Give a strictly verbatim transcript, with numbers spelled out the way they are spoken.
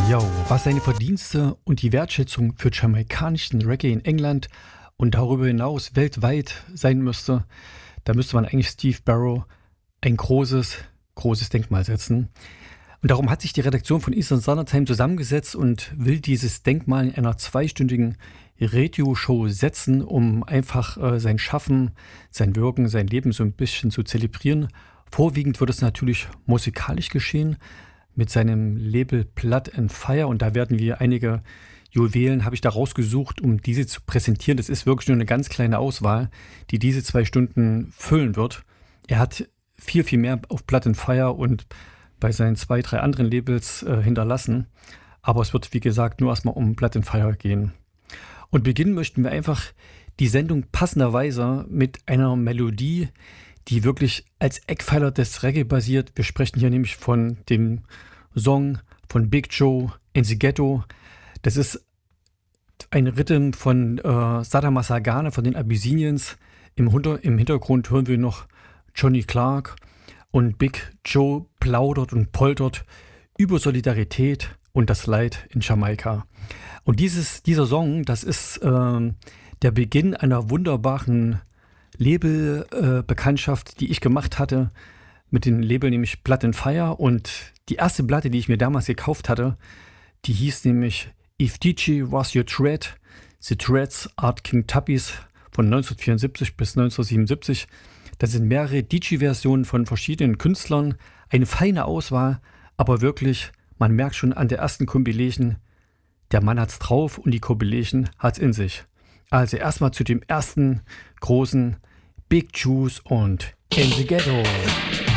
Jo, was seine Verdienste und die Wertschätzung für jamaikanischen Reggae in England und darüber hinaus weltweit sein müsste, da müsste man eigentlich Steve Barrow ein großes, großes Denkmal setzen. Und darum hat sich die Redaktion von Eastern Standard Time zusammengesetzt und will dieses Denkmal in einer zweistündigen Radio-Show setzen, um einfach äh, sein Schaffen, sein Wirken, sein Leben so ein bisschen zu zelebrieren. Vorwiegend wird es natürlich musikalisch geschehen mit seinem Label Blood and Fire, und da werden wir einige Juwelen, habe ich da rausgesucht, um diese zu präsentieren. Das ist wirklich nur eine ganz kleine Auswahl, die diese zwei Stunden füllen wird. Er hat viel, viel mehr auf Blood and Fire und bei seinen zwei, drei anderen Labels äh, hinterlassen. Aber es wird, wie gesagt, nur erstmal um Blood and Fire gehen. Und beginnen möchten wir einfach die Sendung passenderweise mit einer Melodie, die wirklich als Eckpfeiler des Reggae basiert. Wir sprechen hier nämlich von dem Song von Big Joe in the Ghetto. Das ist ein Rhythm von äh, Sada Masagana von den Abyssinians. Im, Hunter, Im Hintergrund hören wir noch Johnny Clark, und Big Joe plaudert und poltert über Solidarität und das Leid in Jamaika. Und dieses, dieser Song, das ist äh, der Beginn einer wunderbaren Label-Bekanntschaft, äh, die ich gemacht hatte mit dem Label, nämlich Blood and Fire. Und die erste Platte, die ich mir damals gekauft hatte, die hieß nämlich If D J Was Your Threat, The Threats Art King Tuppies von neunzehnhundertvierundsiebzig bis neunzehnhundertsiebenundsiebzig. Das sind mehrere D J-Versionen von verschiedenen Künstlern, eine feine Auswahl, aber wirklich, man merkt schon an der ersten Compilation, der Mann hat's drauf und die Compilation hat's in sich. Also erstmal zu dem ersten großen Big Juice und In the Ghetto.